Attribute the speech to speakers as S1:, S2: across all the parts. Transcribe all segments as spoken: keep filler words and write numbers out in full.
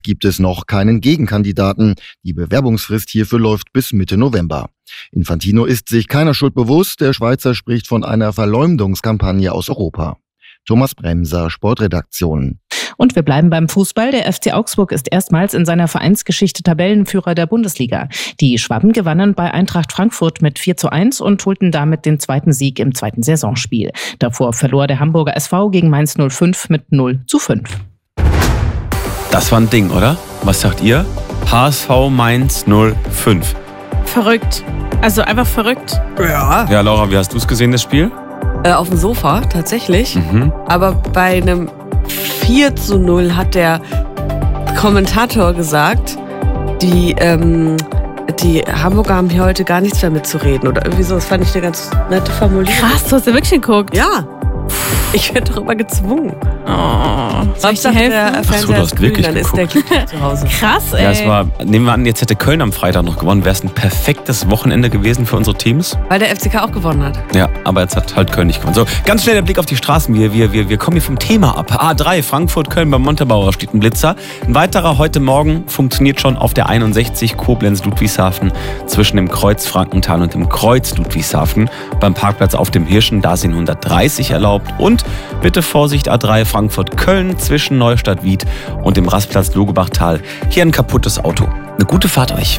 S1: gibt es noch keinen Gegenkandidaten. Die Bewerbungsfrist hierfür läuft bis Mitte November. Infantino ist sich keiner Schuld bewusst. Der Schweizer spricht von einer Verleumdungskampagne aus Europa. Thomas Bremser, Sportredaktion.
S2: Und wir bleiben beim Fußball. Der F C Augsburg ist erstmals in seiner Vereinsgeschichte Tabellenführer der Bundesliga. Die Schwaben gewannen bei Eintracht Frankfurt mit vier zu eins und holten damit den zweiten Sieg im zweiten Saisonspiel. Davor verlor der Hamburger S V gegen Mainz null fünf mit null zu fünf.
S3: Das war ein Ding, oder? Was sagt ihr? H S V Mainz null fünf.
S4: Verrückt. Also einfach verrückt.
S5: Ja.
S3: Ja, Laura, wie hast du es gesehen, das Spiel?
S5: Äh, auf dem Sofa, tatsächlich.
S3: Mhm.
S5: Aber bei einem vier zu null hat der Kommentator gesagt, die, ähm, die Hamburger haben hier heute gar nichts mehr mitzureden. Oder irgendwie so, das fand ich eine ganz nette Formulierung.
S4: Krass, du hast ja wirklich geguckt.
S5: Ja. Ich werde doch immer gezwungen.
S4: Oh, soll ich dir
S5: Hauptsache,
S4: helfen?
S5: der
S3: Ach so,
S5: Fernseher
S3: du
S5: ist
S3: hast
S5: grün,
S3: wirklich
S5: dann ist der glücklich zu Hause.
S4: Krass, ey.
S3: Ja, es war, nehmen wir an, jetzt hätte Köln am Freitag noch gewonnen. Wäre es ein perfektes Wochenende gewesen für unsere Teams?
S5: Weil der F C K auch gewonnen hat.
S3: Ja, aber jetzt hat halt Köln nicht gewonnen. So, ganz schnell der Blick auf die Straßen. Wir, wir, wir, wir kommen hier vom Thema ab. A drei, Frankfurt-Köln beim Montabaur steht ein Blitzer. Ein weiterer heute Morgen funktioniert schon auf der einundsechzig Koblenz-Ludwigshafen zwischen dem Kreuz Frankenthal und dem Kreuz Ludwigshafen. Beim Parkplatz auf dem Hirschen, da sind hundertdreißig erlaubt. Und bitte Vorsicht, A drei, Frankfurt-Köln zwischen Neustadt-Wied und dem Rastplatz Logebachtal. Hier ein kaputtes Auto. Eine gute Fahrt euch.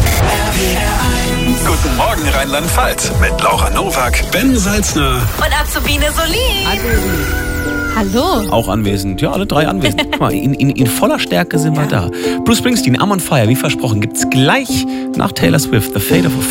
S6: Guten Morgen Rheinland-Pfalz mit Laura Nowak, Ben Salzner
S7: und Azubine Solin.
S4: Hallo.
S3: Auch anwesend. Ja, alle drei anwesend. Guck mal, in, in, in voller Stärke sind wir da. Bruce Springsteen, I'm on Fire, wie versprochen, gibt's gleich nach Taylor Swift, The Fate of a